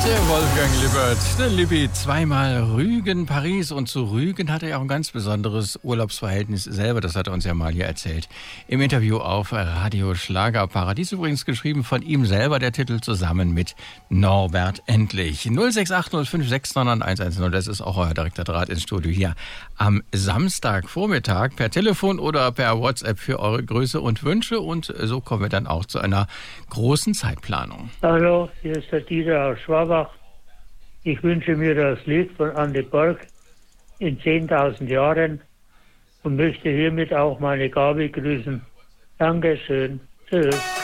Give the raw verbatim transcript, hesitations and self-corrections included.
Der Wolfgang Lippert, der Lippi, zweimal Rügen, Paris, und zu Rügen hat er ja auch ein ganz besonderes Urlaubsverhältnis selber, das hat er uns ja mal hier erzählt. Im Interview auf Radio Schlagerparadies, übrigens geschrieben von ihm selber, der Titel zusammen mit Norbert Endlich. null sechs acht null fünf sechs neun eins eins null, das ist auch euer direkter Draht ins Studio hier am Samstagvormittag per Telefon oder per WhatsApp für eure Grüße und Wünsche, und so kommen wir dann auch zu einer großen Zeitplanung. Hallo, hier ist der Dieter aus Schwabach. Ich wünsche mir das Lied von Andy Borg in zehntausend Jahren und möchte hiermit auch meine Gabi grüßen. Dankeschön. Tschüss.